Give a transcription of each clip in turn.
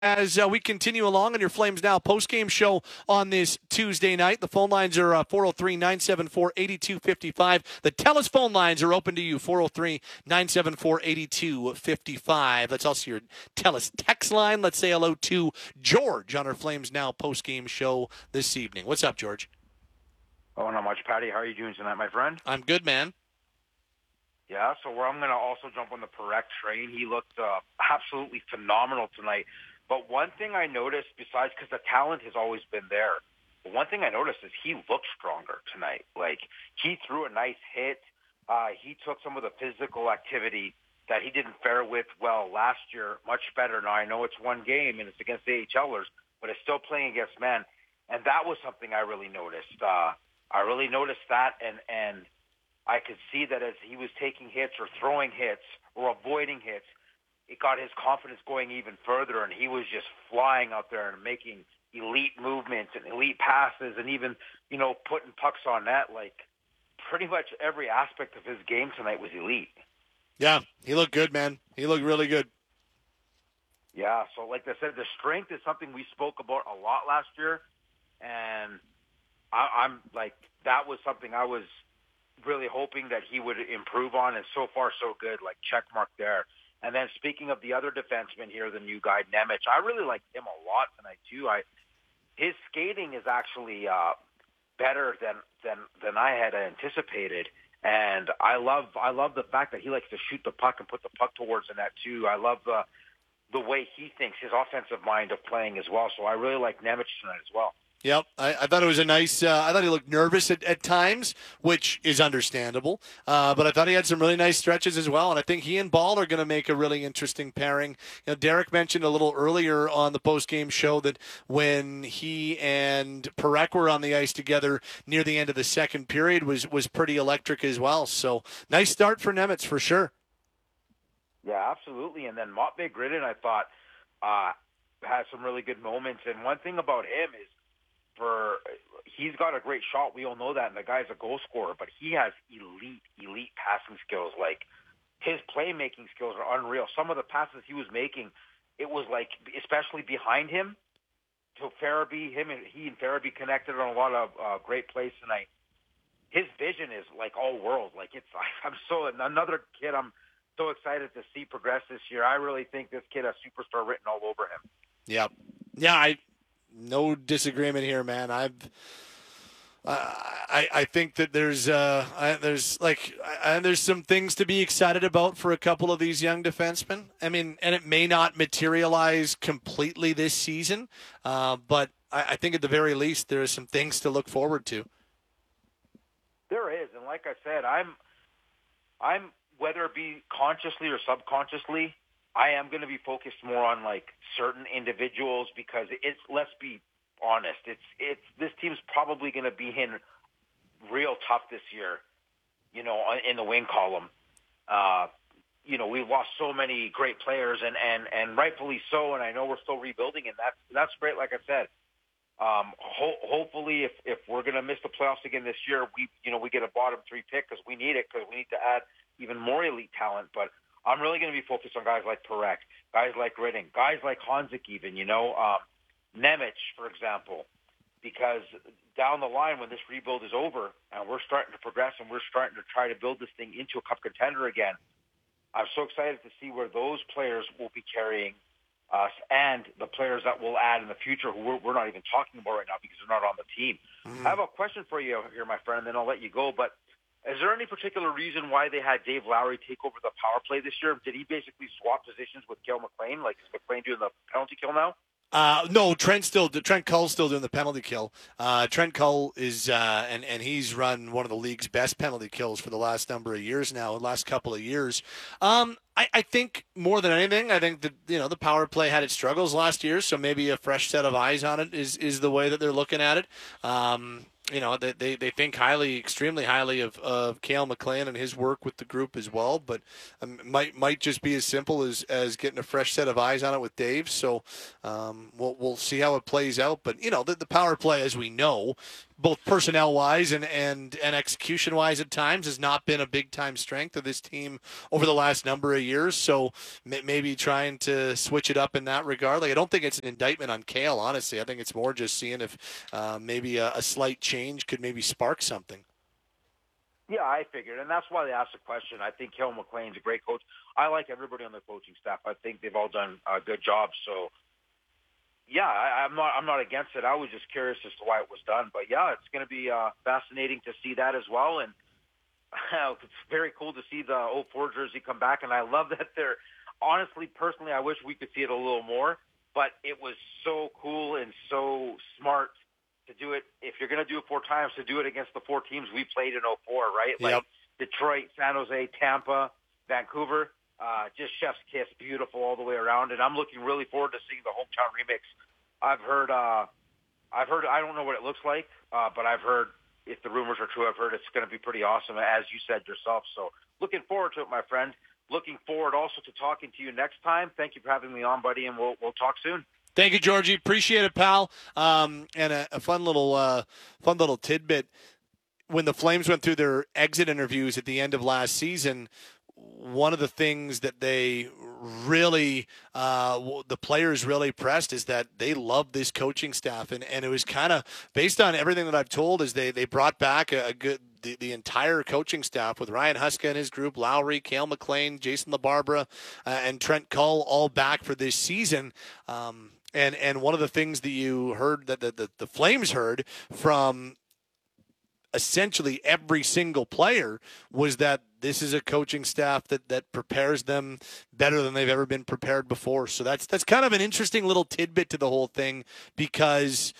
As we continue along on your Flames Now post-game show on this Tuesday night. The phone lines are 403-974-8255. The TELUS phone lines are open to you, 403-974-8255. That's also your TELUS text line. Let's say hello to George on our Flames Now post-game show this evening. What's up, George? Oh, not much, Patty. How are you doing tonight, my friend? I'm good, man. Yeah, so I'm going to also jump on the Parekh train. He looked absolutely phenomenal tonight. But one thing I noticed, besides because the talent has always been there, but one thing I noticed is he looked stronger tonight. Like, he threw a nice hit. He took some of the physical activity that he didn't fare with well last year much better. Now, I know it's one game and it's against the AHLers, but it's still playing against men. And that was something I really noticed. I really noticed that, and I could see that as he was taking hits or throwing hits or avoiding hits, it got his confidence going even further, and he was just flying out there and making elite movements and elite passes and even, putting pucks on net. Like, pretty much every aspect of his game tonight was elite. Yeah, he looked good, man. He looked really good. Yeah, so like I said, the strength is something we spoke about a lot last year, and I'm like, that was something I was really hoping that he would improve on, and so far so good, like check mark there. And then speaking of the other defenseman here, the new guy, Nemec, I really liked him a lot tonight too. His skating is actually better than I had anticipated, and I love the fact that he likes to shoot the puck and put the puck towards the net too. I love the way he thinks, his offensive mind of playing as well. So I really like Nemec tonight as well. Yep, I thought it was a nice. I thought he looked nervous at times, which is understandable. But I thought he had some really nice stretches as well, and I think he and Ball are going to make a really interesting pairing. Derek mentioned a little earlier on the post-game show that when he and Parekh were on the ice together near the end of the second period was pretty electric as well. So nice start for Nemec for sure. Yeah, absolutely. And then Matvei Gridin, I thought, had some really good moments. And one thing about him is, he's got a great shot. We all know that, and the guy's a goal scorer, but he has elite passing skills. Like, his playmaking skills are unreal. Some of the passes he was making, it was like, especially behind him, to Farabee, he and Farabee connected on a lot of great plays tonight. His vision is like all world. Like, another kid I'm so excited to see progress this year. I really think this kid has superstar written all over him. Yep. Yeah, no disagreement here, man. I think that there's some things to be excited about for a couple of these young defensemen. I mean, and it may not materialize completely this season, but I think at the very least there are some things to look forward to. There is, and like I said, I'm whether it be consciously or subconsciously, I am going to be focused more on like certain individuals because let's be honest, this team's probably going to be in real tough this year, in the wing column. We've lost so many great players and rightfully so, and I know we're still rebuilding, and that's great. Like I said, hopefully if we're going to miss the playoffs again this year, we get a bottom three pick because we need it, because we need to add even more elite talent. But I'm really going to be focused on guys like Parekh, guys like Gridin, guys like Honzek even, Nemec, for example, because down the line when this rebuild is over and we're starting to progress and we're starting to try to build this thing into a cup contender again, I'm so excited to see where those players will be carrying us and the players that we'll add in the future who we're not even talking about right now because they're not on the team. Mm-hmm. I have a question for you here, my friend, and then I'll let you go, but is there any particular reason why they had Dave Lowry take over the power play this year? Did he basically swap positions with Cale McLean? Like, is McLean doing the penalty kill now? No, Trent Cull's still doing the penalty kill. Trent Cull is, and he's run one of the league's best penalty kills for the last number of years now, the last couple of years. I think more than anything, I think that, the power play had its struggles last year, so maybe a fresh set of eyes on it is the way that they're looking at it. They think extremely highly of Cale McLean and his work with the group as well, but might just be as simple as getting a fresh set of eyes on it with Dave. So we'll see how it plays out. But the power play, as we know, both personnel wise and execution wise at times has not been a big time strength of this team over the last number of years. So maybe trying to switch it up in that regard. Like, I don't think it's an indictment on Kale, honestly. I think it's more just seeing if maybe a slight change could maybe spark something. Yeah, I figured, and that's why they asked the question. I think Kel McLean's a great coach. I like everybody on the coaching staff. I think they've all done a good job. So, yeah, I'm not against it. I was just curious as to why it was done. But yeah, it's going to be fascinating to see that as well. And it's very cool to see the 04 jersey come back. And I love that they're honestly, personally, I wish we could see it a little more. But it was so cool and so smart to do it. If you're going to do it 4 times, to do it against the 4 teams we played in 04, right? Yep. Like Detroit, San Jose, Tampa, Vancouver. Just chef's kiss, beautiful all the way around. And I'm looking really forward to seeing the hometown remix. I've heard, I don't know what it looks like, but I've heard, if the rumors are true, I've heard it's going to be pretty awesome, as you said yourself. So looking forward to it, my friend. Looking forward also to talking to you next time. Thank you for having me on, buddy, and we'll talk soon. Thank you, Georgie. Appreciate it, pal. And a fun little tidbit. When the Flames went through their exit interviews at the end of last season, one of the things that they really, the players really pressed is that they love this coaching staff. And it was kind of based on everything that I've told is they brought back a good, the entire coaching staff with Ryan Huska and his group, Lowry, Cale McLean, Jason LaBarbera, and Trent Cull all back for this season. And one of the things that you heard that the Flames heard from essentially every single player was that this is a coaching staff that prepares them better than they've ever been prepared before. So that's kind of an interesting little tidbit to the whole thing because,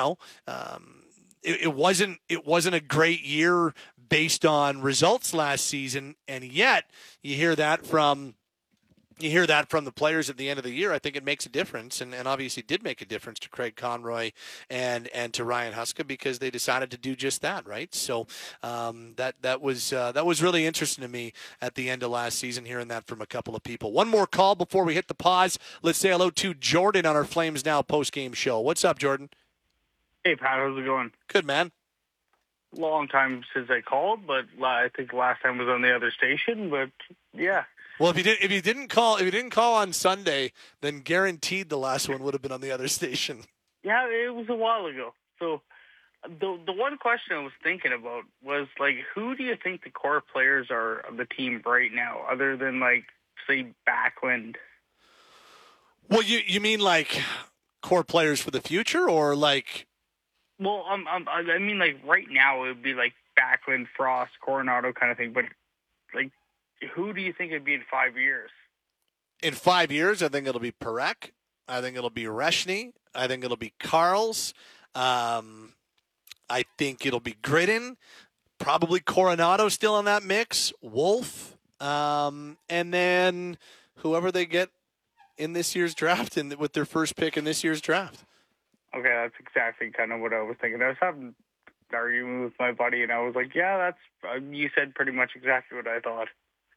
it wasn't a great year based on results last season, and yet you hear that from the players at the end of the year. I think it makes a difference, and obviously did make a difference to Craig Conroy and to Ryan Huska because they decided to do just that, right? So that was really interesting to me at the end of last season, hearing that from a couple of people. One more call before we hit the pause. Let's say hello to Jordan on our Flames Now post-game show. What's up, Jordan? Hey, Pat, how's it going? Good, man. Long time since I called, but I think the last time was on the other station. But yeah. Well, if you didn't call on Sunday, then guaranteed the last one would have been on the other station. Yeah, it was a while ago. So the one question I was thinking about was, like, who do you think the core players are of the team right now, other than, like, say, Backlund? Well, you mean like core players for the future, or like? Well, I mean, like, right now it would be like Backlund, Frost, Coronado kind of thing. But, like, who do you think it'd be in 5 years? In 5 years, I think it'll be Parekh. I think it'll be Reshny. I think it'll be Karls. I think it'll be Gridden. Probably Coronado still in that mix. Wolf. And then whoever they get in this year's draft and with their first pick in this year's draft. Okay, that's exactly kind of what I was thinking. I was having an argument with my buddy, and I was like, yeah, that's you said pretty much exactly what I thought.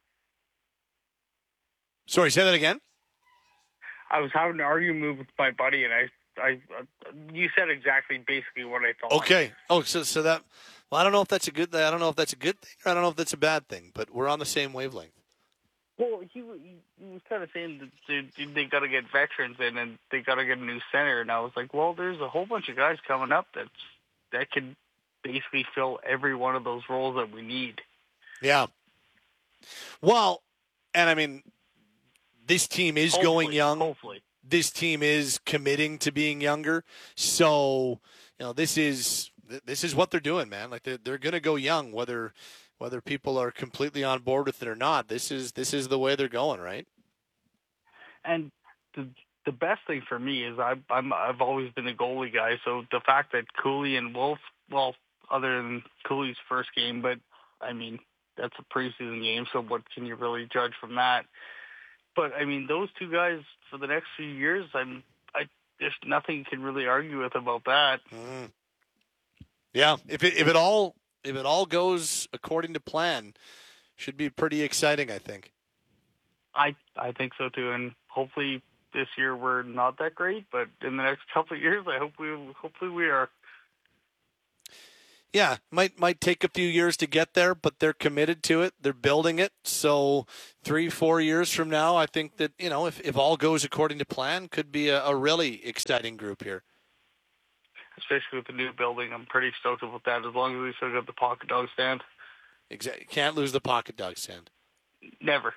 Sorry, say that again? I was having an argument with my buddy, and I you said exactly basically what I thought. Okay. Oh, so that, well, I don't know if that's a good thing. I don't know if that's a good thing, or I don't know if that's a bad thing, but we're on the same wavelength. Well, he was kind of saying that they got to get veterans in and they got to get a new center, and I was like, well, there's a whole bunch of guys coming up that could basically fill every one of those roles that we need. Yeah. Well, and I mean, this team is going young. Hopefully. This team is committing to being younger. So, this is what they're doing, man. Like they're going to go young, whether people are completely on board with it or not. This is the way they're going, right? And the best thing for me is I've always been a goalie guy. So the fact that Cooley and Wolf, well, other than Cooley's first game, but I mean that's a preseason game, so what can you really judge from that? But I mean, those two guys for the next few years, there's nothing you can really argue with about that. Mm. Yeah, if it all goes according to plan, should be pretty exciting, I think. I think so too, and hopefully this year we're not that great, but in the next couple of years, hopefully we are. Yeah, might take a few years to get there, but they're committed to it. They're building it. So 3-4 years from now, I think that, if all goes according to plan, could be a really exciting group here. Especially with the new building, I'm pretty stoked about that. As long as we still got the pocket dog stand. Exactly. Can't lose the pocket dog stand. Never.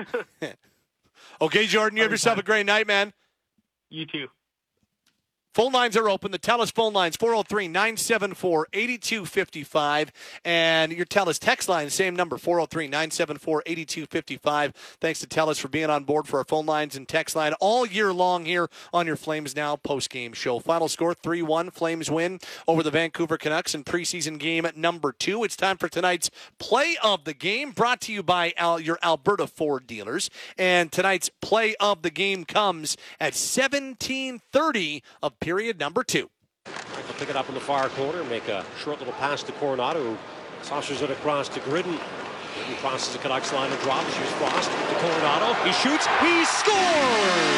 Okay, Jordan, you have yourself a great night, man. You too. Phone lines are open. The TELUS phone lines, 403-974-8255. And your TELUS text line, same number, 403-974-8255. Thanks to TELUS for being on board for our phone lines and text line all year long here on your Flames Now post-game show. Final score, 3-1. Flames win over the Vancouver Canucks in preseason game number 2. It's time for tonight's play of the game, brought to you by your Alberta Ford dealers. And tonight's play of the game comes at 17:30 of period number 2. He'll pick it up in the far corner, make a short little pass to Coronado. Saucers it across to Gridden. Gridden crosses the Canucks line and drops. Here's Frost to Coronado. He shoots. He scores!